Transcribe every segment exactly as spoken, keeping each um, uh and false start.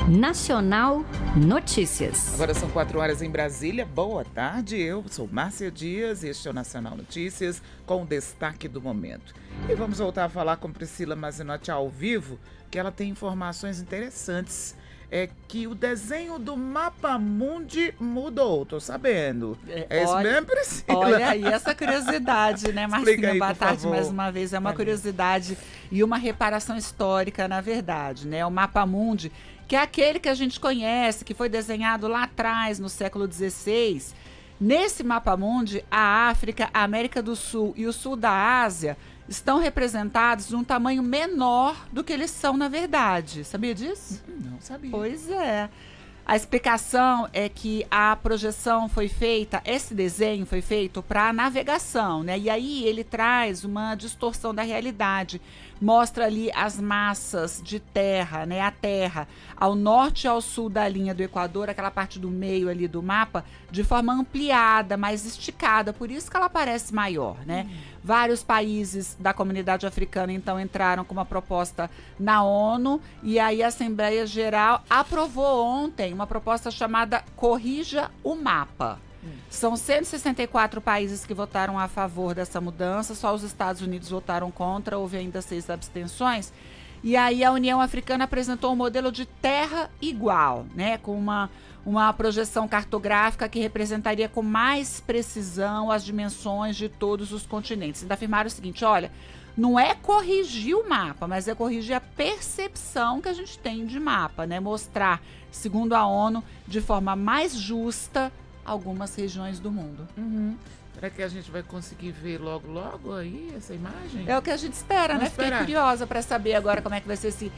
Nacional Notícias. Agora são quatro horas em Brasília. Boa tarde, eu sou Márcia Dias e este é o Nacional Notícias com o destaque do momento. E vamos voltar a falar com Priscila Mazinotti ao vivo, que ela tem informações interessantes. É que o desenho do Mapa Mundi mudou, tô sabendo. É, é isso olha, mesmo, Priscila? Olha aí essa curiosidade, né, Marcinha? Aí, boa tarde favor. mais uma vez. É uma curiosidade e uma reparação histórica, na verdade, né? O Mapa Mundi, que é aquele que a gente conhece, que foi desenhado lá atrás, no século dezesseis. Nesse Mapa Mundi, a África, a América do Sul e o Sul da Ásia estão representados de um tamanho menor do que eles são na verdade. Sabia disso? Não sabia. Pois é. A explicação é que a projeção foi feita, esse desenho foi feito para navegação, né? E aí ele traz uma distorção da realidade. Mostra ali as massas de terra, né? A terra ao norte e ao sul da linha do Equador, aquela parte do meio ali do mapa, de forma ampliada, mais esticada. Por isso que ela parece maior, né? Hum. Vários países da comunidade africana, então, entraram com uma proposta na ONU e aí a Assembleia Geral aprovou ontem uma proposta chamada Corrija o Mapa. Hum. São cento e sessenta e quatro países que votaram a favor dessa mudança, só os Estados Unidos votaram contra, houve ainda seis abstenções. E aí a União Africana apresentou um modelo de terra igual, né, com uma, uma projeção cartográfica que representaria com mais precisão as dimensões de todos os continentes. Ainda afirmaram o seguinte, olha, não é corrigir o mapa, mas é corrigir a percepção que a gente tem de mapa, né, mostrar, segundo a ONU, de forma mais justa algumas regiões do mundo. Uhum. Será que a gente vai conseguir ver logo, logo aí essa imagem? É o que a gente espera, Vamos né? Fiquei esperar. curiosa para saber agora como é que vai ser esse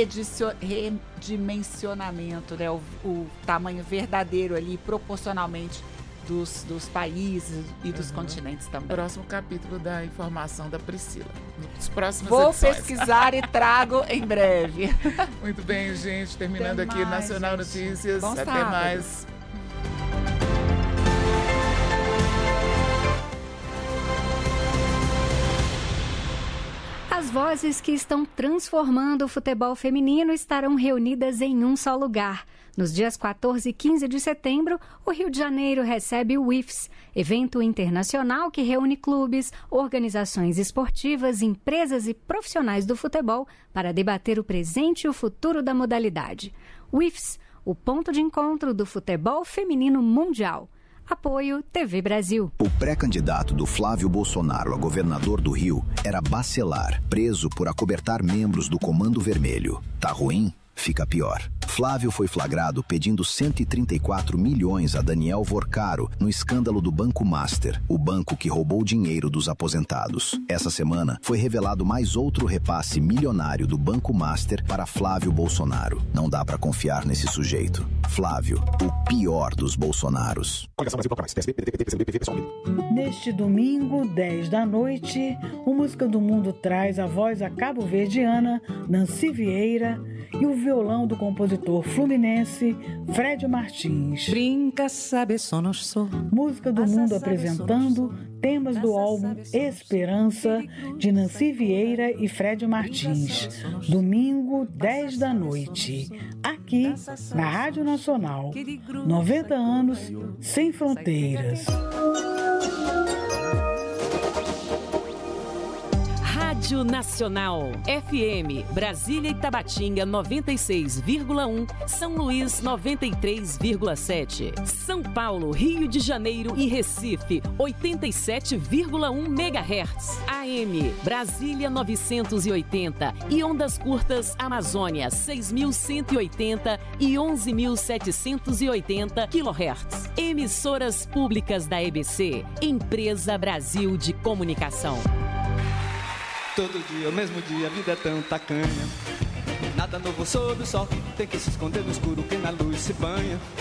redimensionamento, né? O, o tamanho verdadeiro ali, proporcionalmente, dos, dos países e dos uhum. continentes também. Próximo capítulo da informação da Priscila. Nos próximos Vou edições. pesquisar e trago em breve. Muito bem, gente. Terminando Até aqui mais, Nacional gente. Notícias. Bom Até sábado. mais. As vozes que estão transformando o futebol feminino estarão reunidas em um só lugar. Nos dias quatorze e quinze de setembro, o Rio de Janeiro recebe o I F S, evento internacional que reúne clubes, organizações esportivas, empresas e profissionais do futebol para debater o presente e o futuro da modalidade. O I F S, o ponto de encontro do futebol feminino mundial. Apoio T V Brasil. O pré-candidato do Flávio Bolsonaro a governador do Rio era Bacelar, preso por acobertar membros do Comando Vermelho. Tá ruim? Fica pior. Flávio foi flagrado pedindo cento e trinta e quatro milhões a Daniel Vorcaro no escândalo do Banco Master, o banco que roubou dinheiro dos aposentados. Essa semana foi revelado mais outro repasse milionário do Banco Master para Flávio Bolsonaro. Não dá pra confiar nesse sujeito. Flávio, o pior dos Bolsonaros. Neste domingo, dez da noite, o Música do Mundo traz a voz a cabo-verdiana Nancy Vieira e o violão do compositor fluminense Fred Martins. Brinca, sabe, só não sou. Música do Mundo apresentando temas do álbum Esperança, de Nancy Vieira e Fred Martins. Domingo, dez da noite, aqui na Rádio Nacional. noventa anos sem fronteiras. Rádio Nacional, F M, Brasília e Tabatinga noventa e seis vírgula um, São Luís noventa e três vírgula sete, São Paulo, Rio de Janeiro e Recife oitenta e sete vírgula um megahertz, A M, Brasília novecentos e oitenta e ondas curtas Amazônia seis mil cento e oitenta e onze mil setecentos e oitenta quilohertz. Emissoras públicas da E B C, Empresa Brasil de Comunicação. Todo dia, o mesmo dia, a vida é tão tacanha. Nada novo sob o sol, tem que se esconder no escuro que na luz se banha.